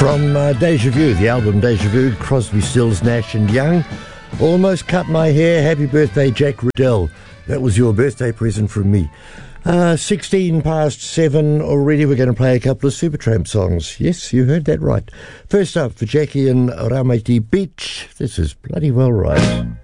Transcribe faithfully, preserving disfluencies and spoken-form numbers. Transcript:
From uh, Deja Vu, the album Deja Vu, Crosby, Stills, Nash and Young. Almost cut my hair. Happy birthday, Jack Riddell. That was your birthday present from me. Uh, sixteen past seven already. We're going to play a couple of Supertramp songs. Yes, you heard that right. First up for Jackie and Ramati Beach. This is bloody well right.